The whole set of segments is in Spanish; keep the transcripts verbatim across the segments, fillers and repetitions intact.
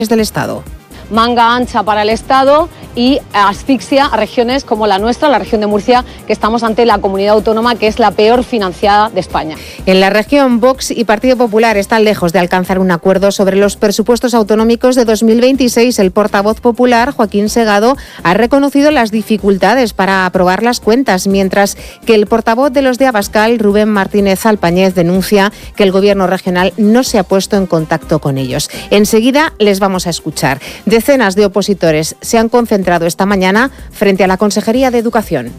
del Estado. Manga ancha para el Estado y asfixia a regiones como la nuestra, la región de Murcia, que estamos ante la comunidad autónoma que es la peor financiada de España. En la región, Vox y Partido Popular están lejos de alcanzar un acuerdo sobre los presupuestos autonómicos de dos mil veintiséis. El portavoz popular, Joaquín Segado, ha reconocido las dificultades para aprobar las cuentas, mientras que el portavoz de los de Abascal, Rubén Martínez Alpañez, denuncia que el gobierno regional no se ha puesto en contacto con ellos. Enseguida les vamos a escuchar. Decenas de opositores se han concentrado esta mañana frente a la Consejería de Educación.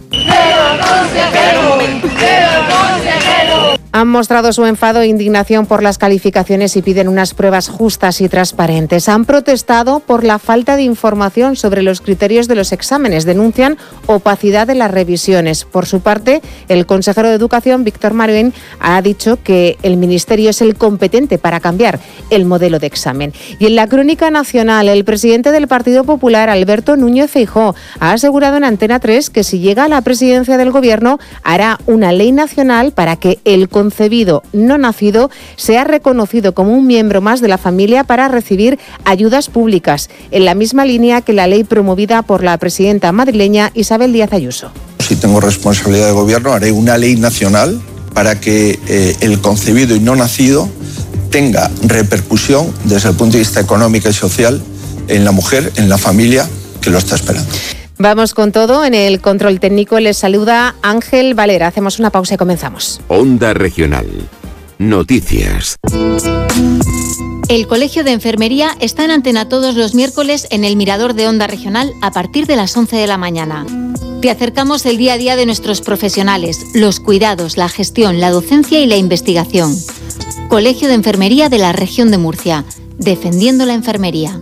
Han mostrado su enfado e indignación por las calificaciones y piden unas pruebas justas y transparentes. Han protestado por la falta de información sobre los criterios de los exámenes. Denuncian opacidad de las revisiones. Por su parte, el consejero de Educación, Víctor Marín, ha dicho que el Ministerio es el competente para cambiar el modelo de examen. Y en la crónica nacional, el presidente del Partido Popular, Alberto Núñez Feijóo, ha asegurado en Antena tres que si llega a la presidencia del Gobierno hará una ley nacional para que el concebido no nacido sea reconocido como un miembro más de la familia para recibir ayudas públicas, en la misma línea que la ley promovida por la presidenta madrileña Isabel Díaz Ayuso. Si tengo responsabilidad de gobierno, haré una ley nacional para que eh, el concebido y no nacido tenga repercusión desde el punto de vista económico y social en la mujer, en la familia que lo está esperando. Vamos con todo. En el control técnico les saluda Ángel Valera. Hacemos una pausa y comenzamos. Onda Regional. Noticias. El Colegio de Enfermería está en antena todos los miércoles en el Mirador de Onda Regional a partir de las once de la mañana. Te acercamos el día a día de nuestros profesionales, los cuidados, la gestión, la docencia y la investigación. Colegio de Enfermería de la Región de Murcia. Defendiendo la enfermería.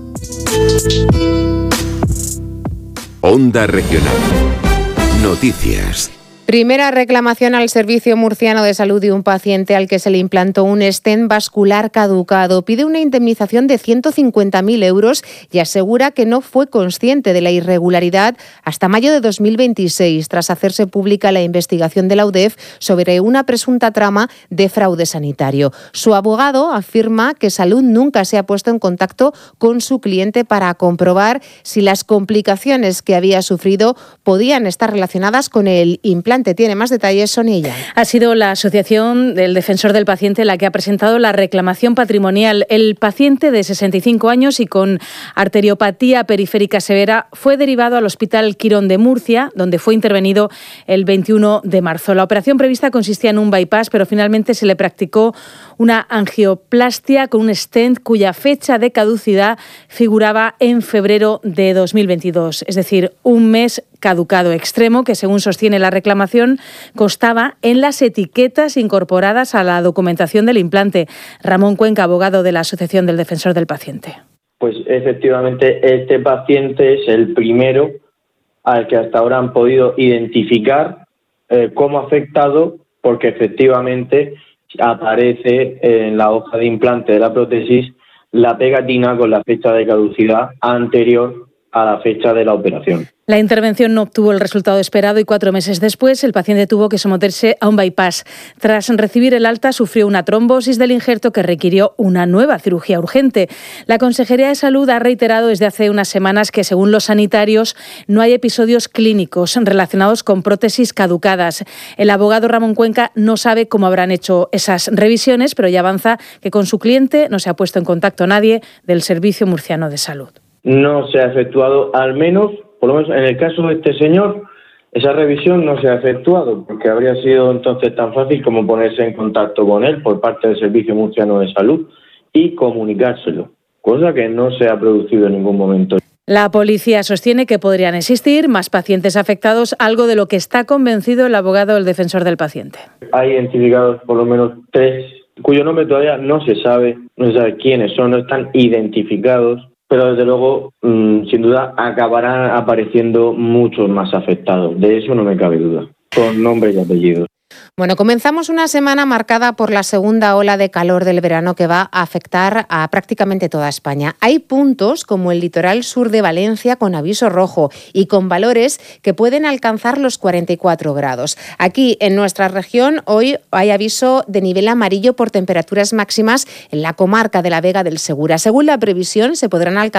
Onda Regional. Noticias. Primera reclamación al Servicio Murciano de Salud de un paciente al que se le implantó un stent vascular caducado. Pide una indemnización de ciento cincuenta mil euros y asegura que no fue consciente de la irregularidad hasta mayo de dos mil veintiséis, tras hacerse pública la investigación de la U D E F sobre una presunta trama de fraude sanitario. Su abogado afirma que Salud nunca se ha puesto en contacto con su cliente para comprobar si las complicaciones que había sufrido podían estar relacionadas con el implante. Tiene más detalles Sonia Illán. Ha sido la Asociación del Defensor del Paciente la que ha presentado la reclamación patrimonial. El paciente de sesenta y cinco años y con arteriopatía periférica severa fue derivado al Hospital Quirón de Murcia, donde fue intervenido el veintiuno de marzo. La operación prevista consistía en un bypass, pero finalmente se le practicó una angioplastia con un stent cuya fecha de caducidad figuraba en febrero de dos mil veintidós, es decir, un mes caducado extremo que, según sostiene la reclamación, constaba en las etiquetas incorporadas a la documentación del implante. Ramón Cuenca, abogado de la Asociación del Defensor del Paciente. Pues efectivamente este paciente es el primero al que hasta ahora han podido identificar eh, como afectado, porque efectivamente aparece en la hoja de implante de la prótesis la pegatina con la fecha de caducidad anterior a la fecha de la operación. La intervención no obtuvo el resultado esperado y cuatro meses después el paciente tuvo que someterse a un bypass. Tras recibir el alta sufrió una trombosis del injerto que requirió una nueva cirugía urgente. La Consejería de Salud ha reiterado desde hace unas semanas que, según los sanitarios, no hay episodios clínicos relacionados con prótesis caducadas. El abogado Ramón Cuenca no sabe cómo habrán hecho esas revisiones, pero ya avanza que con su cliente no se ha puesto en contacto nadie del Servicio Murciano de Salud. No se ha efectuado, al menos, por lo menos en el caso de este señor, esa revisión no se ha efectuado, porque habría sido entonces tan fácil como ponerse en contacto con él por parte del Servicio Murciano de Salud y comunicárselo, cosa que no se ha producido en ningún momento. La policía sostiene que podrían existir más pacientes afectados, algo de lo que está convencido el abogado del Defensor del Paciente. Hay identificados por lo menos tres, cuyo nombre todavía no se sabe, no se sabe quiénes son, no están identificados, pero desde luego, mmm, sin duda, acabarán apareciendo muchos más afectados. De eso no me cabe duda, con nombres y apellidos. Bueno, comenzamos una semana marcada por la segunda ola de calor del verano que va a afectar a prácticamente toda España. Hay puntos como el litoral sur de Valencia con aviso rojo y con valores que pueden alcanzar los cuarenta y cuatro grados. Aquí en nuestra región hoy hay aviso de nivel amarillo por temperaturas máximas en la comarca de la Vega del Segura. Según la previsión, se podrán alcanzar